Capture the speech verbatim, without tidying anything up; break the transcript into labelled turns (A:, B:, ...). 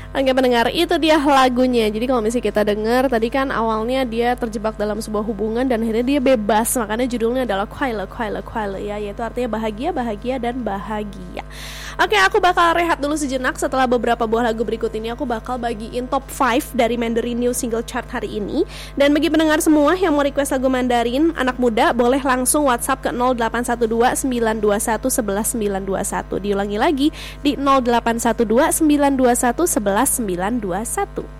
A: Oke pendengar, itu dia lagunya. Jadi kalau misalnya kita dengar tadi kan awalnya dia terjebak dalam sebuah hubungan dan akhirnya dia bebas. Makanya judulnya adalah Kwaile, Kwaile, Kwaile ya, yaitu artinya bahagia, bahagia dan bahagia. Oke, aku bakal rehat dulu sejenak. Setelah beberapa buah lagu berikut ini aku bakal bagiin top lima dari Mandarin New Single Chart hari ini. Dan bagi pendengar semua yang mau request lagu Mandarin anak muda, boleh langsung WhatsApp ke nol delapan satu dua sembilan dua satu satu satu sembilan dua satu. Diulangi lagi di nol delapan satu dua sembilan dua satu satu satu sembilan dua satu.